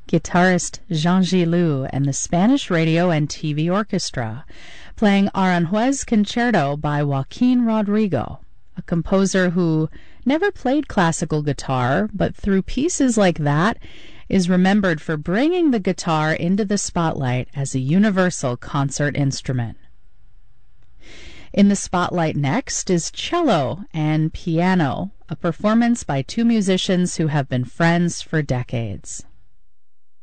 guitarist Jean Gilou and the Spanish Radio and TV Orchestra, playing Aranjuez Concerto by Joaquin Rodrigo, a composer who never played classical guitar, but through pieces like that is remembered for bringing the guitar into the spotlight as a universal concert instrument. In the spotlight next is Cello and Piano, a performance by two musicians who have been friends for decades.